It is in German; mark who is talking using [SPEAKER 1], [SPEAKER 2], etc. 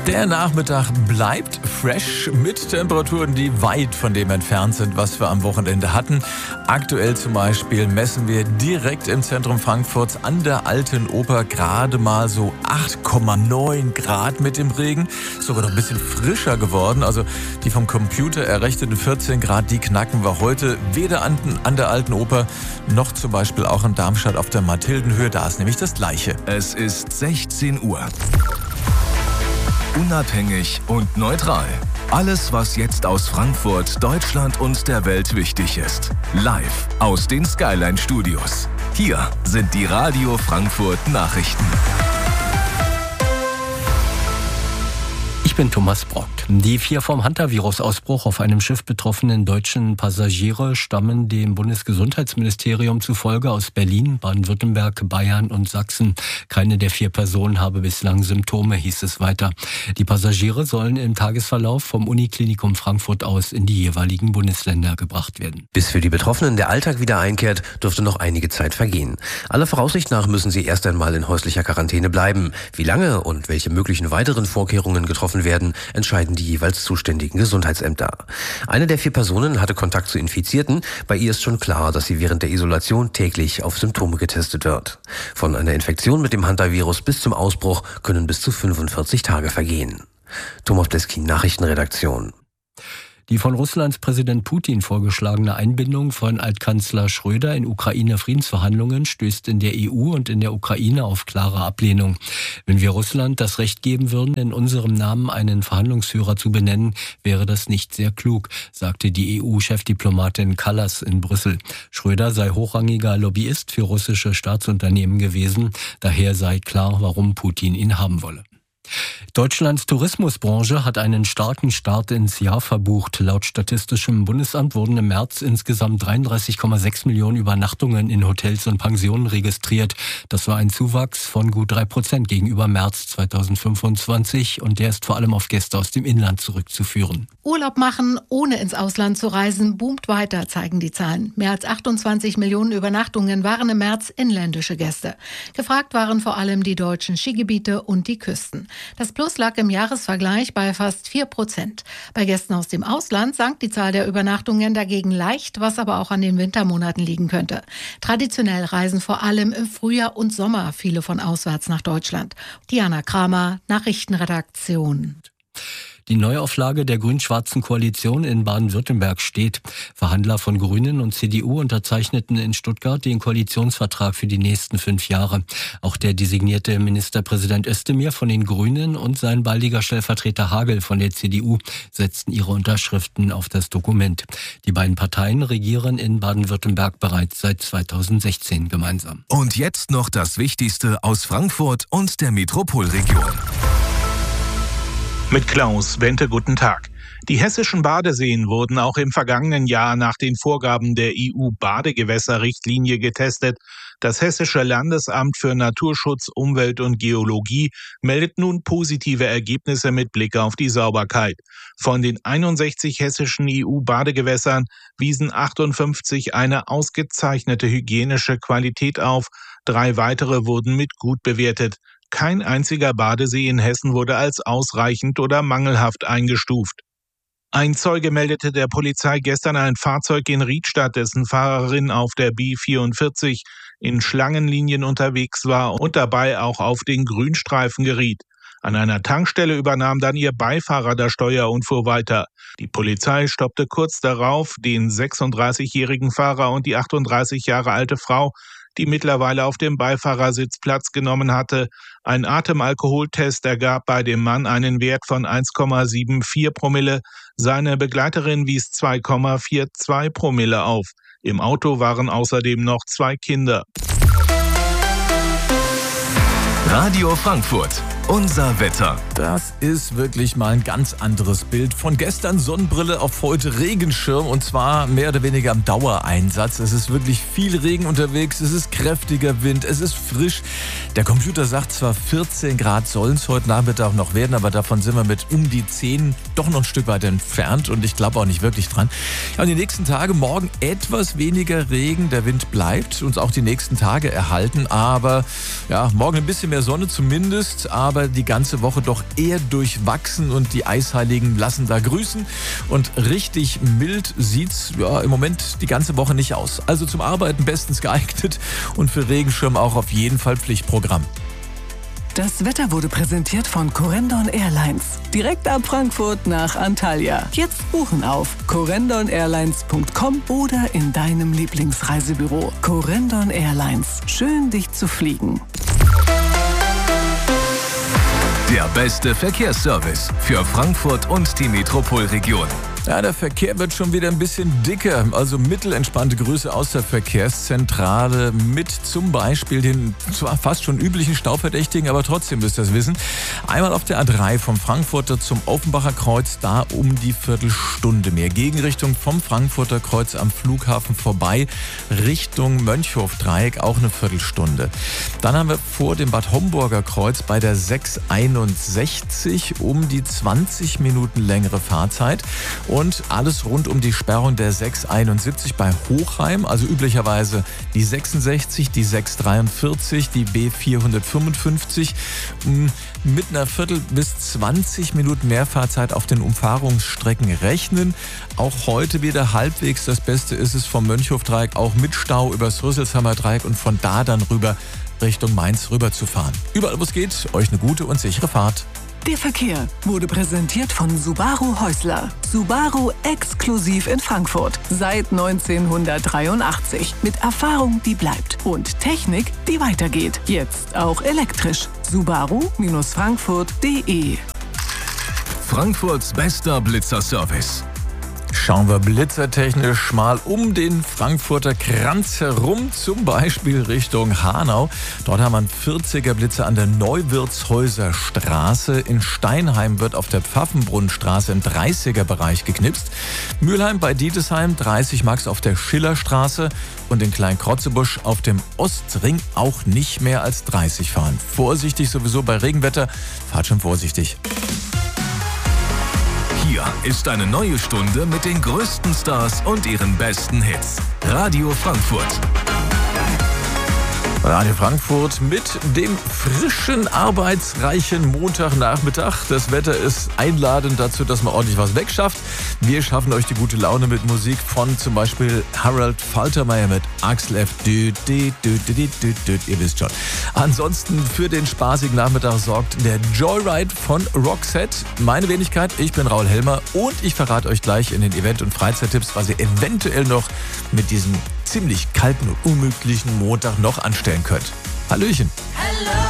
[SPEAKER 1] Der Nachmittag bleibt fresh mit Temperaturen, die weit von dem entfernt sind, was wir am Wochenende hatten. Aktuell zum Beispiel messen wir direkt im Zentrum Frankfurts an der Alten Oper gerade mal so 8,9 Grad mit dem Regen. Sogar noch ein bisschen frischer geworden. Also die vom Computer errechneten 14 Grad, die knacken wir heute weder an der Alten Oper noch zum Beispiel auch in Darmstadt auf der Mathildenhöhe. Da ist nämlich das Gleiche.
[SPEAKER 2] Es ist 16 Uhr. Unabhängig und neutral. Alles, was jetzt aus Frankfurt, Deutschland und der Welt wichtig ist. Live aus den Skyline Studios. Hier sind die Radio Frankfurt Nachrichten.
[SPEAKER 3] Ich bin Thomas Brock. Die 4 vom Hantavirus-Ausbruch auf einem Schiff betroffenen deutschen Passagiere stammen dem Bundesgesundheitsministerium zufolge aus Berlin, Baden-Württemberg, Bayern und Sachsen. Keine der 4 Personen habe bislang Symptome, hieß es weiter. Die Passagiere sollen im Tagesverlauf vom Uniklinikum Frankfurt aus in die jeweiligen Bundesländer gebracht werden.
[SPEAKER 4] Bis für die Betroffenen der Alltag wieder einkehrt, dürfte noch einige Zeit vergehen. Aller Voraussicht nach müssen sie erst einmal in häuslicher Quarantäne bleiben. Wie lange und welche möglichen weiteren Vorkehrungen getroffen werden, entscheiden die jeweils zuständigen Gesundheitsämter. Eine der 4 Personen hatte Kontakt zu Infizierten. Bei ihr ist schon klar, dass sie während der Isolation täglich auf Symptome getestet wird. Von einer Infektion mit dem Hantavirus bis zum Ausbruch können bis zu 45 Tage vergehen. Thomas Bleskin, Nachrichtenredaktion.
[SPEAKER 3] Die von Russlands Präsident Putin vorgeschlagene Einbindung von Altkanzler Schröder in Ukraine-Friedensverhandlungen stößt in der EU und in der Ukraine auf klare Ablehnung. Wenn wir Russland das Recht geben würden, in unserem Namen einen Verhandlungsführer zu benennen, wäre das nicht sehr klug, sagte die EU-Chefdiplomatin Kallas in Brüssel. Schröder sei hochrangiger Lobbyist für russische Staatsunternehmen gewesen. Daher sei klar, warum Putin ihn haben wolle. Deutschlands Tourismusbranche hat einen starken Start ins Jahr verbucht. Laut Statistischem Bundesamt wurden im März insgesamt 33,6 Millionen Übernachtungen in Hotels und Pensionen registriert. Das war ein Zuwachs von gut 3% gegenüber März 2025 und der ist vor allem auf Gäste aus dem Inland zurückzuführen.
[SPEAKER 5] Urlaub machen, ohne ins Ausland zu reisen, boomt weiter, zeigen die Zahlen. Mehr als 28 Millionen Übernachtungen waren im März inländische Gäste. Gefragt waren vor allem die deutschen Skigebiete und die Küsten. Das Plus lag im Jahresvergleich bei fast 4%. Bei Gästen aus dem Ausland sank die Zahl der Übernachtungen dagegen leicht, was aber auch an den Wintermonaten liegen könnte. Traditionell reisen vor allem im Frühjahr und Sommer viele von auswärts nach Deutschland. Diana Kramer, Nachrichtenredaktion.
[SPEAKER 3] Die Neuauflage der grün-schwarzen Koalition in Baden-Württemberg steht. Verhandler von Grünen und CDU unterzeichneten in Stuttgart den Koalitionsvertrag für die nächsten 5 Jahre. Auch der designierte Ministerpräsident Özdemir von den Grünen und sein baldiger Stellvertreter Hagel von der CDU setzten ihre Unterschriften auf das Dokument. Die beiden Parteien regieren in Baden-Württemberg bereits seit 2016 gemeinsam.
[SPEAKER 2] Und jetzt noch das Wichtigste aus Frankfurt und der Metropolregion.
[SPEAKER 6] Mit Klaus Wente, guten Tag. Die hessischen Badeseen wurden auch im vergangenen Jahr nach den Vorgaben der EU-Badegewässerrichtlinie getestet. Das Hessische Landesamt für Naturschutz, Umwelt und Geologie meldet nun positive Ergebnisse mit Blick auf die Sauberkeit. Von den 61 hessischen EU-Badegewässern wiesen 58 eine ausgezeichnete hygienische Qualität auf. 3 weitere wurden mit gut bewertet. Kein einziger Badesee in Hessen wurde als ausreichend oder mangelhaft eingestuft. Ein Zeuge meldete der Polizei gestern ein Fahrzeug in Riedstadt, dessen Fahrerin auf der B44 in Schlangenlinien unterwegs war und dabei auch auf den Grünstreifen geriet. An einer Tankstelle übernahm dann ihr Beifahrer das Steuer und fuhr weiter. Die Polizei stoppte kurz darauf den 36-jährigen Fahrer und die 38 Jahre alte Frau, die mittlerweile auf dem Beifahrersitz Platz genommen hatte. Ein Atemalkoholtest ergab bei dem Mann einen Wert von 1,74 Promille. Seine Begleiterin wies 2,42 Promille auf. Im Auto waren außerdem noch 2 Kinder.
[SPEAKER 2] Radio Frankfurt. Unser Wetter.
[SPEAKER 1] Das ist wirklich mal ein ganz anderes Bild. Von gestern Sonnenbrille auf heute Regenschirm und zwar mehr oder weniger am Dauereinsatz. Es ist wirklich viel Regen unterwegs, es ist kräftiger Wind, es ist frisch. Der Computer sagt zwar 14 Grad sollen es heute Nachmittag noch werden, aber davon sind wir mit um die 10 doch noch ein Stück weiter entfernt und ich glaube auch nicht wirklich dran. Ja, und die nächsten Tage, morgen etwas weniger Regen, der Wind bleibt uns auch die nächsten Tage erhalten, aber ja, morgen ein bisschen mehr Sonne zumindest, aber aber die ganze Woche doch eher durchwachsen und die Eisheiligen lassen da grüßen. Und richtig mild sieht's im Moment die ganze Woche nicht aus. Also zum Arbeiten bestens geeignet und für Regenschirm auch auf jeden Fall Pflichtprogramm.
[SPEAKER 7] Das Wetter wurde präsentiert von Corendon Airlines. Direkt ab Frankfurt nach Antalya. Jetzt buchen auf corendonairlines.com oder in deinem Lieblingsreisebüro. Corendon Airlines. Schön, dich zu fliegen.
[SPEAKER 2] Der beste Verkehrsservice für Frankfurt und die Metropolregion.
[SPEAKER 1] Ja, der Verkehr wird schon wieder ein bisschen dicker. Also mittelentspannte Grüße aus der Verkehrszentrale mit zum Beispiel den zwar fast schon üblichen Stauverdächtigen, aber trotzdem müsst ihr das wissen. Einmal auf der A3 vom Frankfurter zum Offenbacher Kreuz, da um die Viertelstunde mehr. Gegenrichtung vom Frankfurter Kreuz am Flughafen vorbei, Richtung Mönchhof-Dreieck auch eine Viertelstunde. Dann haben wir vor dem Bad Homburger Kreuz bei der 661 um die 20 Minuten längere Fahrzeit. Und alles rund um die Sperrung der 671 bei Hochheim, also üblicherweise die 66, die 643, die B455 mit einer Viertel bis 20 Minuten mehr Fahrzeit auf den Umfahrungsstrecken rechnen. Auch heute wieder halbwegs. Das Beste ist es vom Mönchhof-Dreieck auch mit Stau übers Rüsselsheimer Dreieck und von da dann rüber Richtung Mainz rüber zu fahren. Überall, wo es geht, euch eine gute und sichere Fahrt.
[SPEAKER 7] Der Verkehr wurde präsentiert von Subaru Häusler. Subaru exklusiv in Frankfurt. Seit 1983. Mit Erfahrung, die bleibt. Und Technik, die weitergeht. Jetzt auch elektrisch. Subaru-Frankfurt.de.
[SPEAKER 2] Frankfurts bester Blitzerservice.
[SPEAKER 1] Schauen wir blitzertechnisch mal um den Frankfurter Kranz herum, zum Beispiel Richtung Hanau. Dort haben wir einen 40er Blitzer an der Neuwirtshäuser Straße. In Steinheim wird auf der Pfaffenbrunnstraße im 30er Bereich geknipst. Mülheim bei Dietesheim 30 Max auf der Schillerstraße und in Klein-Krotzebusch auf dem Ostring auch nicht mehr als 30 fahren. Vorsichtig sowieso bei Regenwetter, fahrt schon vorsichtig.
[SPEAKER 2] Hier ist eine neue Stunde mit den größten Stars und ihren besten Hits. Radio Frankfurt.
[SPEAKER 1] Radio Frankfurt mit dem frischen, arbeitsreichen Montagnachmittag. Das Wetter ist einladend dazu, dass man ordentlich was wegschafft. Wir schaffen euch die gute Laune mit Musik von zum Beispiel Harald Faltermeier mit Axel F. Ihr wisst schon. Ansonsten für den spaßigen Nachmittag sorgt der Joyride von Roxette. Meine Wenigkeit, ich bin Raul Helmer und ich verrate euch gleich in den Event- und Freizeittipps, was ihr eventuell noch mit diesem ziemlich kalten und unmöglichen Montag noch anstellen könnt. Hallöchen.